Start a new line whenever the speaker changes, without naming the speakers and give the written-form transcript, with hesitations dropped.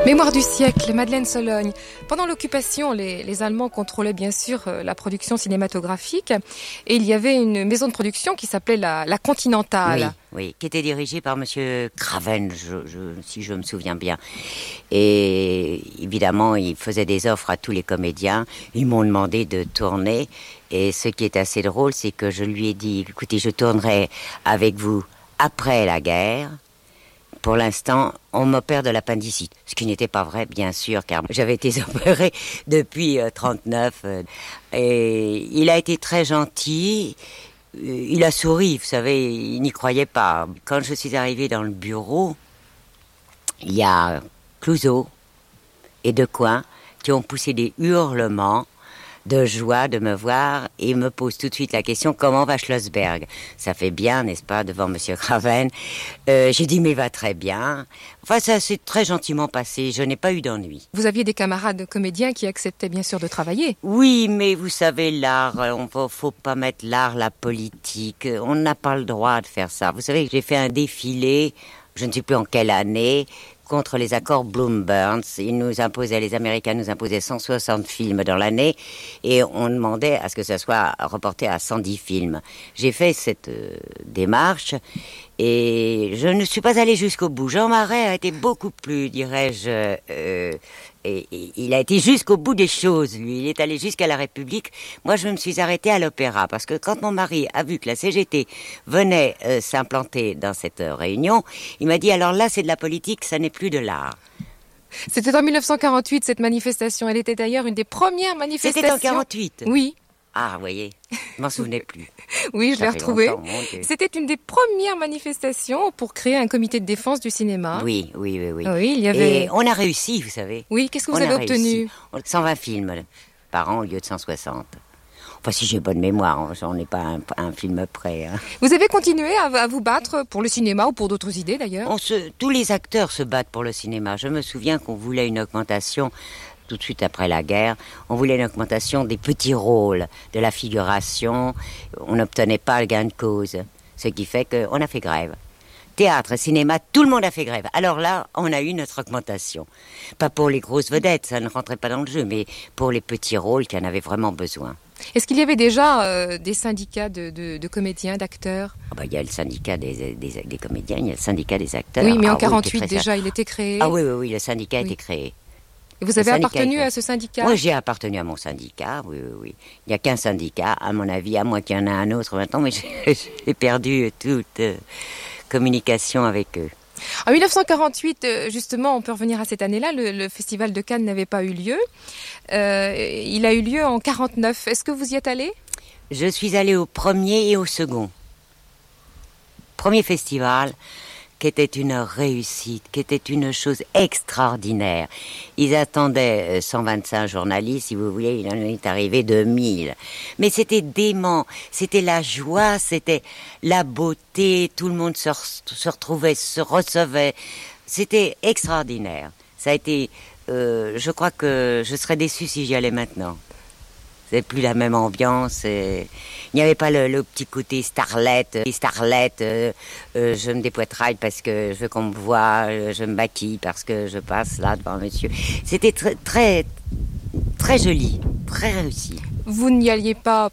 Mémoire du siècle, Madeleine Sologne. Pendant l'occupation, les Allemands contrôlaient bien sûr la production cinématographique et il y avait une maison de production qui s'appelait la Continentale.
Oui, qui était dirigée par Monsieur Craven, si je me souviens bien. Et évidemment, il faisait des offres à tous les comédiens. Ils m'ont demandé de tourner. Et ce qui est assez drôle, c'est que je lui ai dit, écoutez, je tournerai avec vous après la guerre. Pour l'instant, on m'opère de l'appendicite, ce qui n'était pas vrai, bien sûr, car j'avais été opérée depuis 39. Et il a été très gentil. Il a souri, vous savez, il n'y croyait pas. Quand je suis arrivée dans le bureau, il y a Clouzot et Decoing qui ont poussé des hurlements de joie de me voir et me pose tout de suite la question: comment va Schlossberg? Ça fait bien, n'est-ce pas, devant Monsieur Craven. J'ai dit mais il va très bien. Enfin, ça s'est très gentiment passé, je n'ai pas eu d'ennui.
Vous aviez des camarades comédiens qui acceptaient bien sûr de travailler.
Oui, mais vous savez, l'art, faut pas mettre l'art, la politique, on n'a pas le droit de faire ça. Vous savez, j'ai fait un défilé, je ne sais plus en quelle année, contre les accords Bloom-Burns. Les Américains nous imposaient 160 films dans l'année et on demandait à ce que ça soit reporté à 110 films. J'ai fait cette démarche et je ne suis pas allée jusqu'au bout. Jean Marais a été beaucoup plus, dirais-je, il a été jusqu'au bout des choses, lui. Il est allé jusqu'à la République. Moi, je me suis arrêtée à l'Opéra parce que quand mon mari a vu que la CGT venait s'implanter dans cette réunion, il m'a dit, alors là, c'est de la politique, ça n'est plus de l'art.
C'était en 1948, cette manifestation. Elle était d'ailleurs une des premières manifestations.
C'était en 48?
Oui.
Ah, vous voyez, je m'en souvenais plus.
Oui, je l'ai retrouvé.
C'était
une des premières manifestations pour créer un comité de défense du cinéma.
Oui.
Oui, il y avait...
Et on a réussi, vous savez.
Oui, qu'est-ce que vous avez obtenu?
120 films par an au lieu de 160. Enfin, si j'ai bonne mémoire, on n'est pas un film près. Hein.
Vous avez continué à vous battre pour le cinéma ou pour d'autres idées d'ailleurs?
Tous les acteurs se battent pour le cinéma. Je me souviens qu'on voulait une augmentation tout de suite après la guerre. On voulait une augmentation des petits rôles, de la figuration. On n'obtenait pas le gain de cause. Ce qui fait qu'on a fait grève. Théâtre, cinéma, tout le monde a fait grève. Alors là, on a eu notre augmentation. Pas pour les grosses vedettes, ça ne rentrait pas dans le jeu, mais pour les petits rôles qui en avaient vraiment besoin.
Est-ce qu'il y avait déjà des syndicats de comédiens, d'acteurs?
Il y a le syndicat des comédiens, il y a le syndicat des acteurs.
Oui, mais en 48 déjà, il était créé.
Ah oui, le syndicat a été créé.
Et vous avez appartenu à ce syndicat?
Moi, j'ai appartenu à mon syndicat, oui. Il n'y a qu'un syndicat, à mon avis, à moins qu'il y en ait un autre maintenant, mais j'ai perdu toute communication avec eux.
En 1948, justement, on peut revenir à cette année-là, le Festival de Cannes n'avait pas eu lieu. Il a eu lieu en 49. Est-ce que vous y êtes allé?
Je suis allée au premier et au second. Premier festival, qui était une réussite, qui était une chose extraordinaire. Ils attendaient 125 journalistes, si vous voulez, il en est arrivé 2000. Mais c'était dément, c'était la joie, c'était la beauté, tout le monde se retrouvait, se recevait. C'était extraordinaire. Ça a été, je crois que je serais déçue si j'y allais maintenant. C'est plus la même ambiance. Il n'y avait pas le petit côté starlet. Je me dépoitraille parce que je veux qu'on me voie. Je me maquille parce que je passe là devant monsieur. C'était très, très, très joli, très réussi.
Vous n'y alliez pas